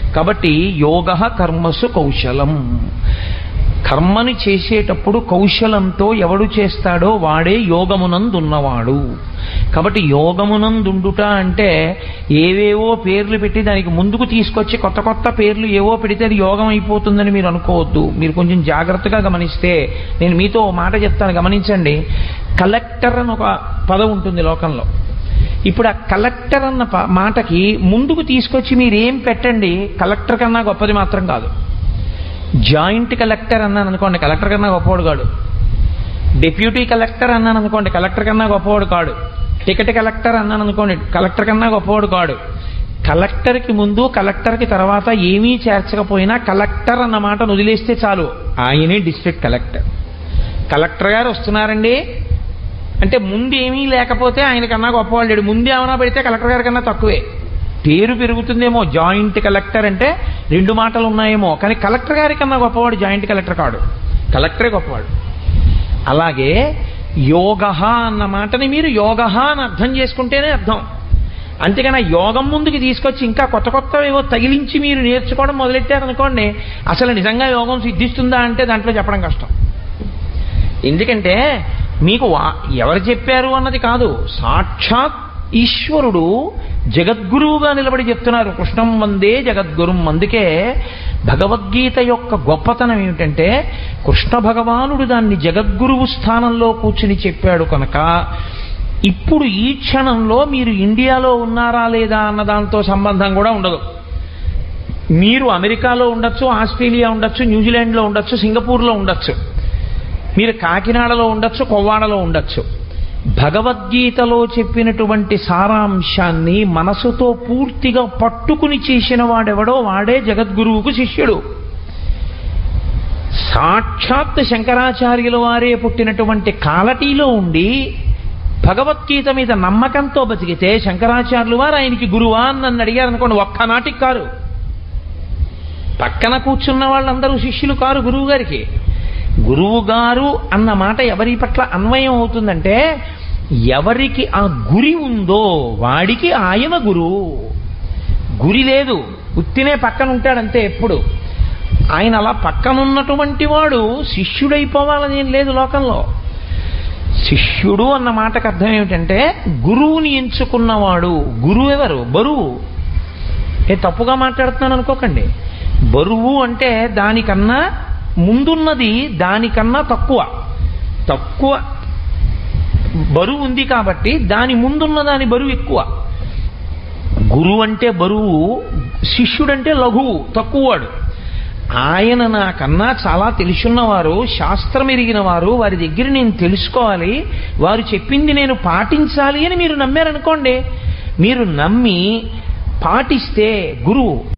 కాబట్టి యోగ కర్మసు కౌశలం. కర్మని చేసేటప్పుడు కౌశలంతో ఎవడు చేస్తాడో వాడే యోగమునందున్నవాడు. కాబట్టి యోగమునందుండుట అంటే ఏవేవో పేర్లు పెట్టి దానికి ముందుకు తీసుకొచ్చి కొత్త కొత్త పేర్లు ఏవో పెడితే అది యోగం అయిపోతుందని మీరు అనుకోవద్దు. మీరు కొంచెం జాగ్రత్తగా గమనిస్తే నేను మీతో మాట చెప్తాను, గమనించండి. కలెక్టర్ అని ఒక పదం ఉంటుంది లోకంలో. ఇప్పుడు ఆ కలెక్టర్ అన్న మాటకి ముందుకు తీసుకొచ్చి మీరేం పెట్టండి, కలెక్టర్ కన్నా గొప్పది మాత్రం కాదు. జాయింట్ కలెక్టర్ అన్నాను అనుకోండి, కలెక్టర్ కన్నా గొప్పవాడు కాడు. డిప్యూటీ కలెక్టర్ అన్నాను అనుకోండి, కలెక్టర్ కన్నా గొప్పవాడు కాడు. టికెట్ కలెక్టర్ అన్నాను అనుకోండి, కలెక్టర్ కన్నా గొప్పవాడు కాడు. కలెక్టర్కి ముందు కలెక్టర్కి తర్వాత ఏమీ చేర్చకపోయినా కలెక్టర్ అన్న మాటను వదిలేస్తే చాలు, ఆయనే డిస్ట్రిక్ట్ కలెక్టర్. కలెక్టర్ గారు వస్తున్నారండి అంటే ముందు ఏమీ లేకపోతే ఆయన కన్నా గొప్పవాళ్ళు, ముందు ఏమైనా పెడితే కలెక్టర్ గారి కన్నా తక్కువే. పేరు పెరుగుతుందేమో, జాయింట్ కలెక్టర్ అంటే రెండు మాటలు ఉన్నాయేమో, కానీ కలెక్టర్ గారి కన్నా గొప్పవాడు జాయింట్ కలెక్టర్ కాడు, కలెక్టరే గొప్పవాడు. అలాగే యోగ అన్న మాటని మీరు యోగ అని అర్థం చేసుకుంటేనే అర్థం. అంతేగాని యోగం ముందుకు తీసుకొచ్చి ఇంకా కొత్త కొత్త ఏవో తగిలించి మీరు నేర్చుకోవడం మొదలెట్టారనుకోండి, అసలు నిజంగా యోగం సిద్ధిస్తుందా అంటే దాంట్లో చెప్పడం కష్టం. ఎందుకంటే మీకు ఎవరు చెప్పారు అన్నది కాదు, సాక్షాత్ ఈశ్వరుడు జగద్గురువుగా నిలబడి చెప్తున్నారు, కృష్ణం వందే జగద్గురుం. అందుకే భగవద్గీత యొక్క గొప్పతనం ఏమిటంటే కృష్ణ భగవానుడు దాన్ని జగద్గురువు స్థానంలో కూర్చుని చెప్పాడు కనుక ఇప్పుడు ఈ క్షణంలో మీరు ఇండియాలో ఉన్నారా లేదా అన్న దాంతో సంబంధం కూడా ఉండదు. మీరు అమెరికాలో ఉండొచ్చు, ఆస్ట్రేలియా ఉండొచ్చు, న్యూజిలాండ్లో ఉండొచ్చు, సింగపూర్లో ఉండొచ్చు, మీరు కాకినాడలో ఉండొచ్చు, కొవ్వాడలో ఉండొచ్చు. భగవద్గీతలో చెప్పినటువంటి సారాంశాన్ని మనసుతో పూర్తిగా పట్టుకుని చేసిన వాడెవడో వాడే జగద్గురువుకు శిష్యుడు. సాక్షాత్ శంకరాచార్యుల వారే పుట్టినటువంటి కాలటీలో ఉండి భగవద్గీత మీద నమ్మకంతో బతికితే శంకరాచార్యులు వారు ఆయనకి గురువా అని నన్ను అడిగారు అనుకోండి, ఒక్కనాటికి కారు. పక్కన కూర్చున్న వాళ్ళందరూ శిష్యులు కారు గురువు గారికి. గురువు గారు అన్న మాట ఎవరి పట్ల అన్వయం అవుతుందంటే ఎవరికి ఆ గురి ఉందో వాడికి ఆయన గురువు. గురి లేదు, ఉత్తినే పక్కన ఉంటాడంతే ఎప్పుడు. ఆయన అలా పక్కనున్నటువంటి వాడు శిష్యుడైపోవాలని లేదు లోకంలో. శిష్యుడు అన్న మాటకు అర్థం ఏమిటంటే గురువుని ఎంచుకున్నవాడు. గురువు ఎవరు? బరువు. తప్పుగా మాట్లాడుతున్నాను అనుకోకండి. బరువు అంటే దానికన్నా ముందున్నది దానికన్నా తక్కువ బరువు ఉంది కాబట్టి దాని ముందున్న దాని బరువు ఎక్కువ. గురువు అంటే బరువు, శిష్యుడంటే లఘువు, తక్కువవాడు. ఆయన నాకన్నా చాలా తెలుసున్నవారు, శాస్త్రం ఎరిగిన వారు, వారి దగ్గర నేను తెలుసుకోవాలి, వారు చెప్పింది నేను పాటించాలి అని మీరు నమ్మారనుకోండి, మీరు నమ్మి పాటిస్తే గురువు.